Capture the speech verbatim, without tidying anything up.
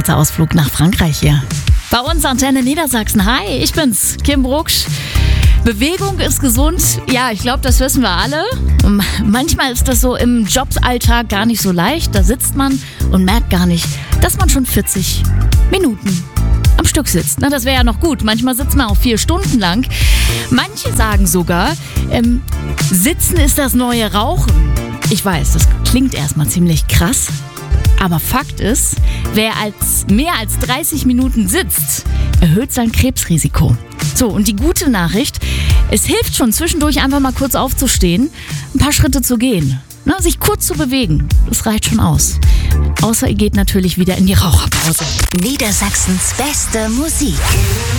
Kurzer Ausflug nach Frankreich hier. Bei uns Antenne Niedersachsen. Hi, ich bin's, Kim Brucksch. Bewegung ist gesund. Ja, ich glaube, das wissen wir alle. Und manchmal ist das so im Joballtag gar nicht so leicht. Da sitzt man und merkt gar nicht, dass man schon vierzig Minuten am Stück sitzt. Na, das wäre ja noch gut. Manchmal sitzt man auch vier Stunden lang. Manche sagen sogar, ähm, Sitzen ist das neue Rauchen. Ich weiß, das klingt erstmal ziemlich krass. Aber Fakt ist, wer als mehr als dreißig Minuten sitzt, erhöht sein Krebsrisiko. So, und die gute Nachricht, es hilft schon zwischendurch einfach mal kurz aufzustehen, ein paar Schritte zu gehen, ne, sich kurz zu bewegen. Das reicht schon aus. Außer ihr geht natürlich wieder in die Raucherpause. Niedersachsens beste Musik.